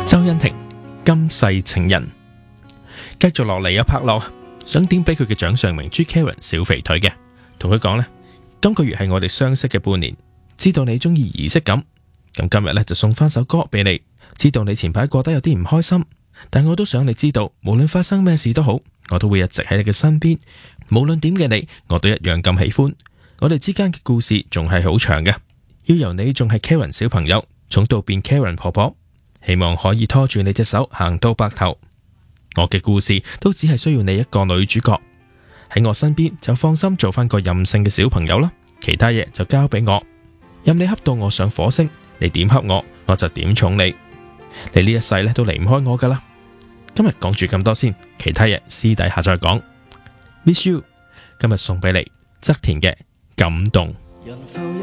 周欣婷今世情人。繼續落嚟有柏樂想點俾佢嘅掌上明珠 Karen 小肥腿嘅，同佢講呢，今個月係我哋相識嘅半年，知道你中意儀式感，咁今日呢就送翻首歌俾你。知道你前排過得有啲唔開心，但我都想你知道，無論發生咩事都好，我都會一直喺你嘅身邊。無論點嘅你，我都一樣咁喜歡。我哋之間嘅故事仲係好長嘅，要由你仲係 Karen 小朋友，寵到變 Karen 婆婆，希望可以拖住你隻手行到白頭。我嘅故事都只係需要你一個女主角喺我身邊，就放心做翻個任性嘅小朋友啦。其他嘢就交俾我，任你恰到我上火星，你點恰我，我就點寵你。你呢一世咧都離唔開我噶啦。今日講住咁多先，其他嘢私底下再講。Miss You， 今日送俾你側田嘅感動。